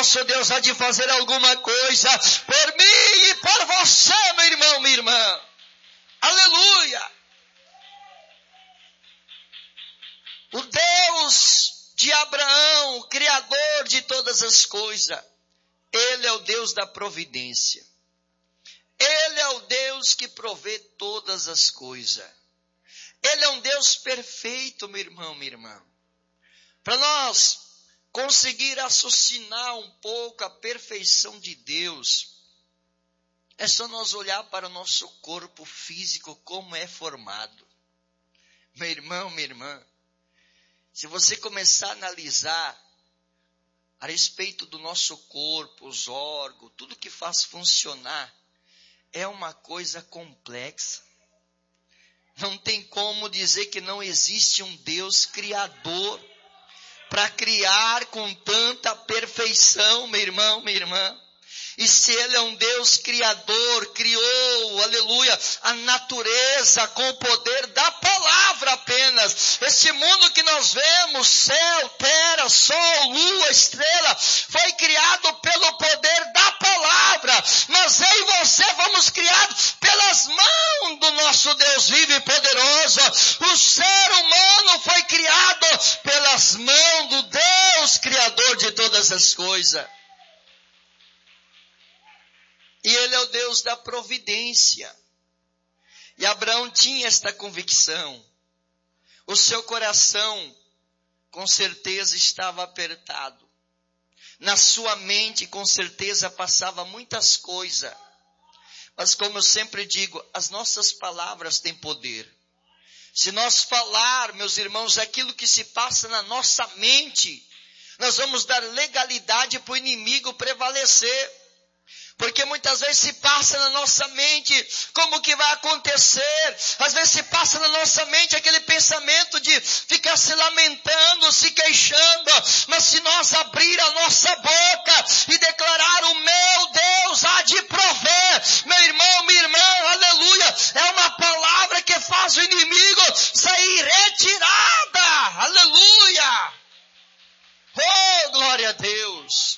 nosso Deus há de fazer alguma coisa por mim e por você, meu irmão, minha irmã. Aleluia! O Deus de Abraão, o Criador de todas as coisas, Ele é o Deus da providência. Ele é o Deus que provê todas as coisas. Ele é um Deus perfeito, meu irmão, minha irmã. Para nós conseguir raciocinar um pouco a perfeição de Deus, é só nós olhar para o nosso corpo físico, como é formado. Meu irmão, minha irmã, se você começar a analisar a respeito do nosso corpo, os órgãos, tudo que faz funcionar, é uma coisa complexa. Não tem como dizer que não existe um Deus criador para criar com tanta perfeição, meu irmão, minha irmã. E se Ele é um Deus criador, criou, aleluia, a natureza com o poder da palavra apenas. Esse mundo que nós vemos, céu, terra, sol, lua, estrela, foi criado pelo poder da palavra. Mas eu e você fomos criados pelas mãos do nosso Deus vivo e poderoso. O ser humano foi criado pelas mãos do Deus criador de todas as coisas. E Ele é o Deus da providência. E Abraão tinha esta convicção. O seu coração, com certeza, estava apertado. Na sua mente, com certeza, passava muitas coisas. Mas como eu sempre digo, as nossas palavras têm poder. Se nós falar, meus irmãos, aquilo que se passa na nossa mente, nós vamos dar legalidade para o inimigo prevalecer. Porque muitas vezes se passa na nossa mente como que vai acontecer. Às vezes se passa na nossa mente aquele pensamento de ficar se lamentando, se queixando. Mas se nós abrir a nossa boca e declarar: o meu Deus há de prover, meu irmão, minha irmã, aleluia, é uma palavra que faz o inimigo sair retirada. Aleluia! Oh, glória a Deus!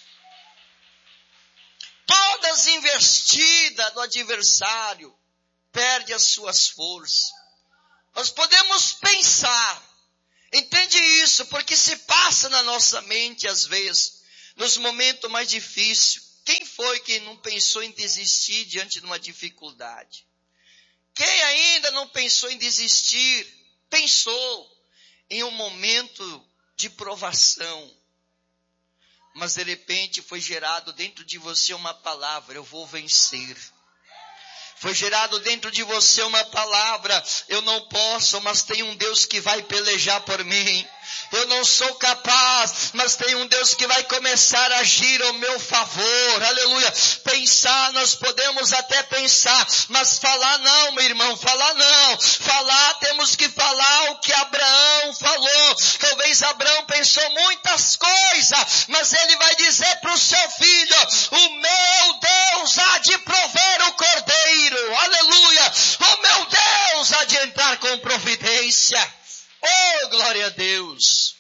Todas investidas do adversário perde as suas forças. Nós podemos pensar, entende isso, porque se passa na nossa mente às vezes, nos momentos mais difíceis. Quem foi que não pensou em desistir diante de uma dificuldade? Quem ainda não pensou em desistir, pensou em um momento de provação. Mas de repente foi gerado dentro de você uma palavra: eu vou vencer. Foi gerado dentro de você uma palavra: eu não posso, mas tem um Deus que vai pelejar por mim. Eu não sou capaz, mas tem um Deus que vai começar a agir ao meu favor. Aleluia. Pensar, nós podemos até pensar, mas falar não, meu irmão, falar não. Falar, temos que falar o que Abraão falou. Talvez Abraão pensou muitas coisas, mas ele vai dizer para o seu filho: o meu Deus há de prover o cordeiro. Aleluia. O meu Deus há de entrar com providência. Oh, glória a Deus!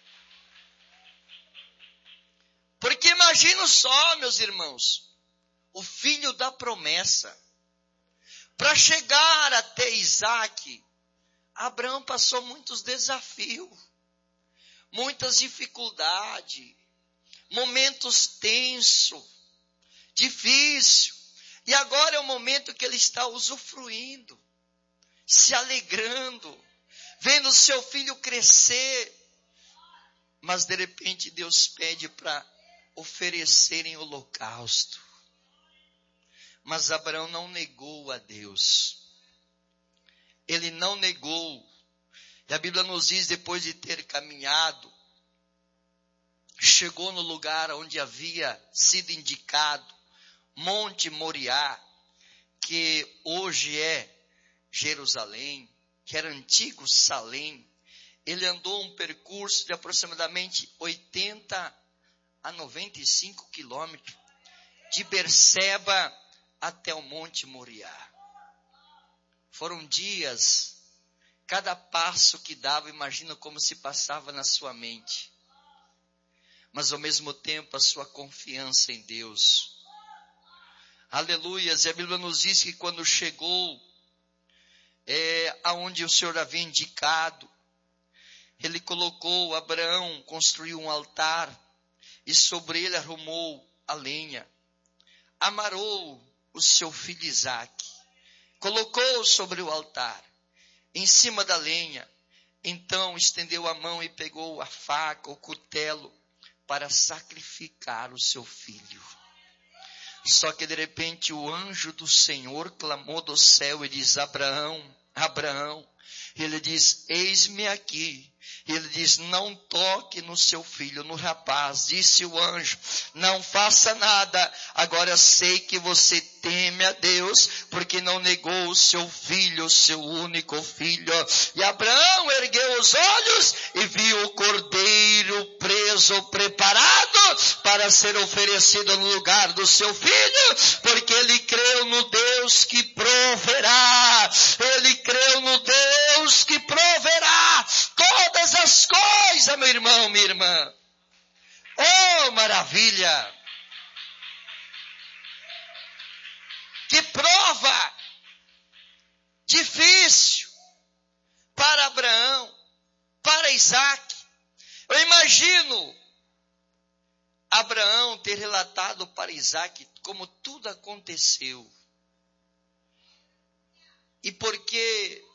Porque imagina só, meus irmãos, o filho da promessa. Para chegar até Isaac, Abraão passou muitos desafios, muitas dificuldades, momentos tensos, difíceis. E agora é o momento que ele está usufruindo, se alegrando, vendo seu filho crescer. Mas de repente Deus pede para oferecerem holocausto. Mas Abraão não negou a Deus. Ele não negou. E a Bíblia nos diz, depois de ter caminhado, chegou no lugar onde havia sido indicado, Monte Moriá, que hoje é Jerusalém, que era antigo Salém. Ele andou um percurso de aproximadamente 80 a 95 quilômetros, de Berseba até o Monte Moriá. Foram dias, cada passo que dava, imagina como se passava na sua mente. mas ao mesmo tempo a sua confiança em Deus. Aleluias. E a Bíblia nos diz que quando chegou aonde o Senhor havia indicado, ele colocou, Abraão construiu um altar e sobre ele arrumou a lenha, amarrou o seu filho Isaque, colocou sobre o altar, em cima da lenha. Então estendeu a mão e pegou a faca, o cutelo, para sacrificar o seu filho. Só que de repente o anjo do Senhor clamou do céu e diz: Abraão, Abraão. Ele diz: eis-me aqui. Ele diz: não toque no seu filho, no rapaz. Disse o anjo: não faça nada. Agora eu sei que você teme a Deus, porque não negou o seu filho, o seu único filho. E Abraão ergueu os olhos e viu o cordeiro preso, preparado para ser oferecido no lugar do seu filho, porque ele creu no Deus que proverá. Ele creu no Deus que proverá todas as coisas, meu irmão, minha irmã. Oh, maravilha! Que prova difícil para Abraão, para Isaque. Eu imagino Abraão ter relatado para Isaque como tudo aconteceu. E porque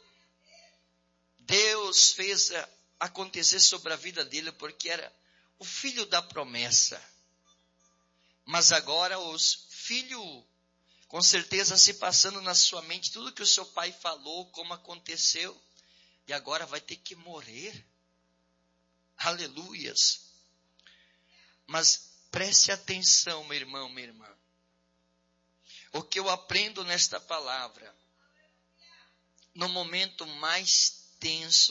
Deus fez acontecer sobre a vida dele, porque era o filho da promessa. Mas agora os filhos, com certeza se passando na sua mente tudo que o seu pai falou, como aconteceu, e agora vai ter que morrer. Aleluias. Mas preste atenção, meu irmão, minha irmã. O que eu aprendo nesta palavra, no momento mais tenso,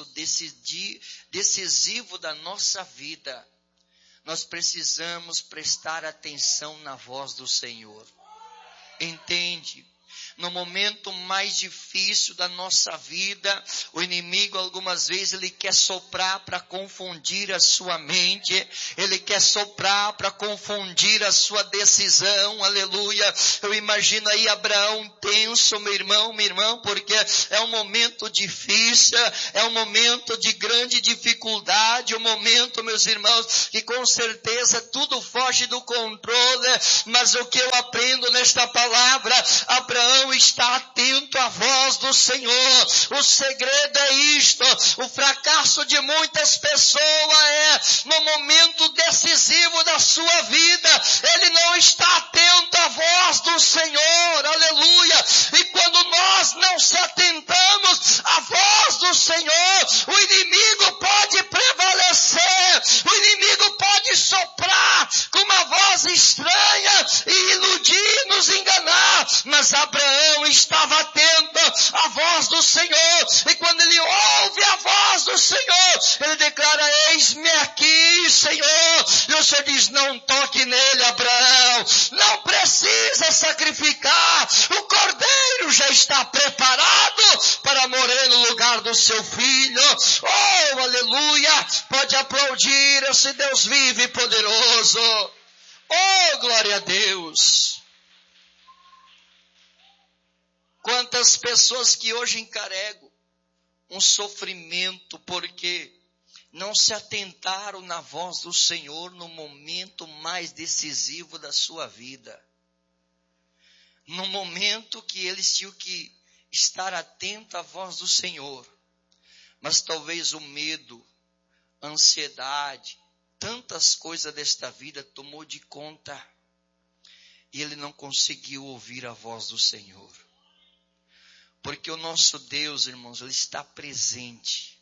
decisivo da nossa vida, nós precisamos prestar atenção na voz do Senhor. Entende? No momento mais difícil da nossa vida, o inimigo algumas vezes ele quer soprar para confundir a sua mente, ele quer soprar para confundir a sua decisão, aleluia. Eu imagino aí Abraão tenso, meu irmão, minha irmã, porque é um momento difícil, é um momento de grande dificuldade, um momento, meus irmãos, que com certeza tudo foge do controle, mas o que eu aprendo nesta palavra, Abraão está atento à voz do Senhor. O segredo é isto. O fracasso de muitas pessoas é no momento decisivo da sua vida, ele não está atento à voz do Senhor, aleluia. E quando nós não se atentamos à voz do Senhor, o inimigo pode prevalecer, o inimigo pode soprar com uma voz estranha e iludir, nos enganar, mas Abraão estava atento à voz do Senhor, e quando ele ouve a voz do Senhor, ele declara: eis-me aqui, Senhor. E o Senhor diz: não toque nele, Abraão, não precisa sacrificar, o cordeiro já está preparado para morrer no lugar do seu filho. Oh, aleluia, pode aplaudir esse Deus vivo e poderoso. Oh, glória a Deus. Quantas pessoas que hoje encarregam um sofrimento porque não se atentaram na voz do Senhor no momento mais decisivo da sua vida. No momento que eles tinham que estar atentos à voz do Senhor. Mas talvez o medo, a ansiedade, tantas coisas desta vida tomou de conta. E ele não conseguiu ouvir a voz do Senhor. Porque o nosso Deus, irmãos, ele está presente.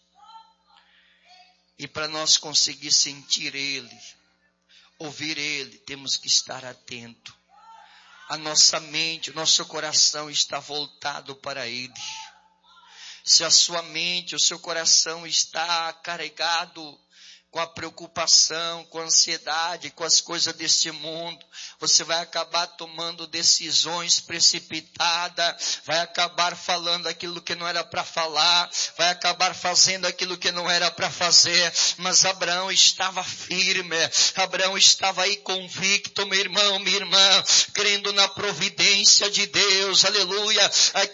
E para nós conseguir sentir Ele, ouvir Ele, temos que estar atento. A nossa mente, o nosso coração está voltado para Ele. Se a sua mente, o seu coração está carregado com a preocupação, com a ansiedade, com as coisas deste mundo. Você vai acabar tomando decisões precipitadas, vai acabar falando aquilo que não era para falar, vai acabar fazendo aquilo que não era para fazer. Mas Abraão estava firme, Abraão estava aí convicto, meu irmão, minha irmã, crendo na providência de Deus, aleluia.